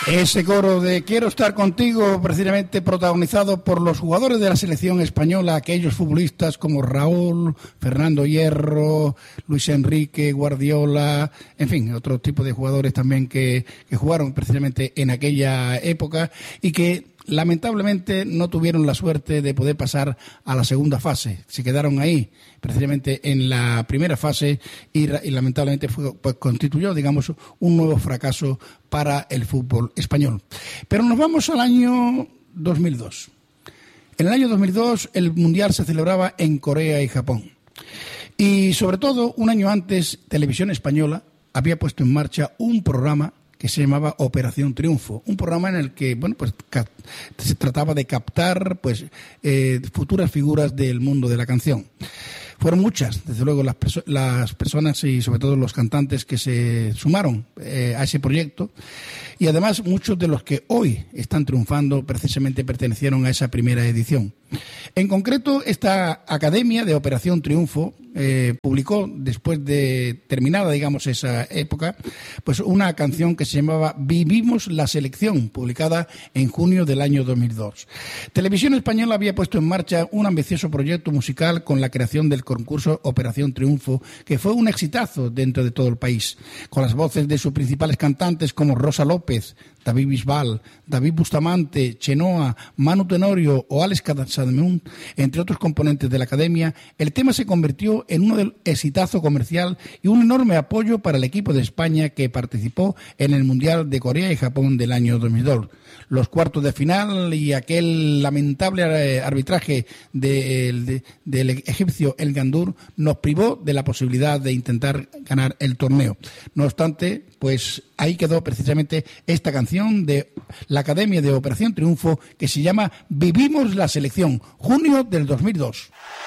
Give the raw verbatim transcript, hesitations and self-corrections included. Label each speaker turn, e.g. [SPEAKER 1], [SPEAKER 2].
[SPEAKER 1] Ese coro de Quiero estar contigo, precisamente protagonizado por los jugadores de la selección española, aquellos futbolistas como Raúl, Fernando Hierro, Luis Enrique, Guardiola, en fin, otro tipo de jugadores también que, que jugaron precisamente en aquella época y que lamentablemente no tuvieron la suerte de poder pasar a la segunda fase. Se quedaron ahí, precisamente en la primera fase, y, y lamentablemente fue, pues, constituyó, digamos, un nuevo fracaso para el fútbol español. Pero nos vamos al año dos mil dos. En el año dos mil dos el Mundial se celebraba en Corea y Japón. Y sobre todo, un año antes, Televisión Española había puesto en marcha un programa que se llamaba Operación Triunfo, un programa en el que, bueno, pues cap- se trataba de captar, pues, eh, futuras figuras del mundo de la canción. Fueron muchas, desde luego, las, perso- las personas y sobre todo los cantantes que se sumaron eh, a ese proyecto, y además muchos de los que hoy están triunfando precisamente pertenecieron a esa primera edición. En concreto, esta Academia de Operación Triunfo eh, publicó, después de terminada, digamos, esa época, pues una canción que se llamaba Vivimos la Selección, publicada en junio del año dos mil dos. Televisión Española había puesto en marcha un ambicioso proyecto musical con la creación del concurso Operación Triunfo, que fue un exitazo dentro de todo el país, con las voces de sus principales cantantes como Rosa López, David Bisbal, David Bustamante, Chenoa, Manu Tenorio o Alex Casademont, entre otros componentes de la Academia. El tema se convirtió en un exitazo comercial y un enorme apoyo para el equipo de España que participó en el Mundial de Corea y Japón del año dos mil dos. Los cuartos de final y aquel lamentable arbitraje de, de, del egipcio El Gandur nos privó de la posibilidad de intentar ganar el torneo. No obstante, pues ahí quedó precisamente esta canción de la Academia de Operación Triunfo que se llama Vivimos la Selección, junio del dos mil dos.